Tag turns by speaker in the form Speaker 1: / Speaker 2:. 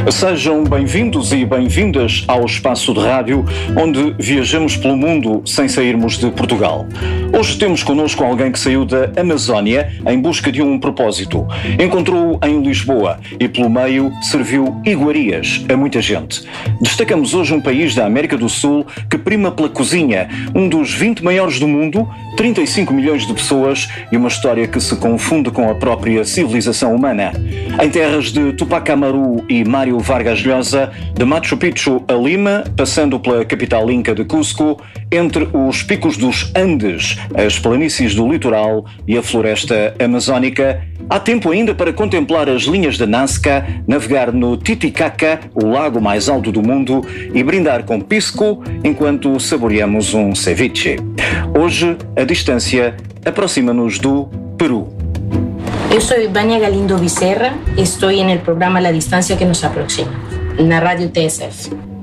Speaker 1: Sejam bem-vindos e bem-vindas ao espaço de rádio onde viajamos pelo mundo sem sairmos de Portugal. Hoje temos connosco alguém que saiu da Amazónia em busca de um propósito. Encontrou-o em Lisboa e pelo meio serviu iguarias a muita gente. Destacamos hoje um país da América do Sul que prima pela cozinha, um dos 20 maiores do mundo, 35 milhões de pessoas e uma história que se confunde com a própria civilização humana. Em terras de Tupac Amaru e Mário Vargas Llosa, de Machu Picchu a Lima, passando pela capital inca de Cusco, entre os picos dos Andes, as planícies do litoral e a floresta amazónica, há tempo ainda para contemplar as linhas da Nazca, navegar no Titicaca, o lago mais alto do mundo, e brindar com pisco enquanto saboreamos um ceviche. Hoje, a distância aproxima-nos do Peru.
Speaker 2: Eu soy Vania Galindo Becerra, estoy en el programa La Distancia que nos aproxima, na Rádio TSF.